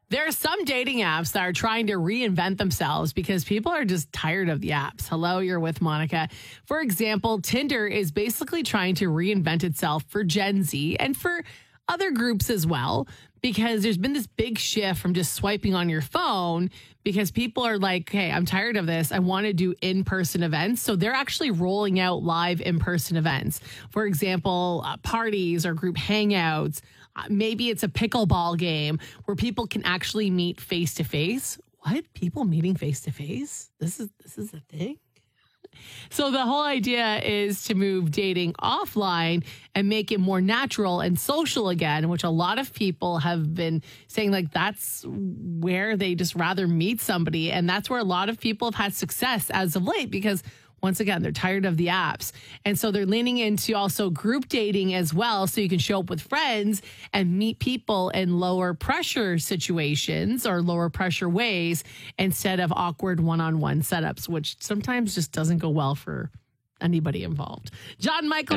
There are some dating apps that are trying to reinvent themselves because people are just tired of the apps. Hello, you're with Monica. For example, Tinder is basically trying to reinvent itself for Gen Z and for other groups as well, because there's been this big shift from just swiping on your phone because people are like, hey, I'm tired of this. I want to do in-person events. So they're actually rolling out live in-person events. For example, parties or group hangouts. Maybe it's a pickleball game where people can actually meet face to face. What? People meeting face to face? This is a thing? So the whole idea is to move dating offline and make it more natural and social again, which a lot of people have been saying like that's where they just rather meet somebody. And that's where a lot of people have had success as of late because once again, they're tired of the apps. And so they're leaning into also group dating as well. So you can show up with friends and meet people in lower pressure situations or lower pressure ways instead of awkward one-on-one setups, which sometimes just doesn't go well for anybody involved. John Michael